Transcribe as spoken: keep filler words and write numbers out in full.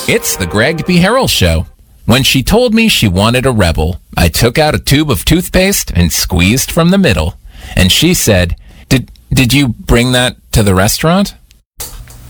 It's the Greg B. Harrell Show. When she told me she wanted a Rebel, I took out a tube of toothpaste and squeezed from the middle. And she said, Did, did you bring that to the restaurant?